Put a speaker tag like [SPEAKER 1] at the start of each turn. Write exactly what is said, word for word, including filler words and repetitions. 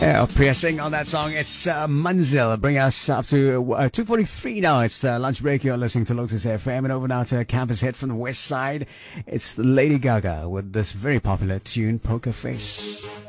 [SPEAKER 1] Yeah, Priya Singh on that song. It's uh, Manzil. Bring us up to uh, two forty-three now. It's uh, lunch break. You're listening to Lotus F M. And over now to a campus hit from the west side. It's Lady Gaga with this very popular tune, Poker Face.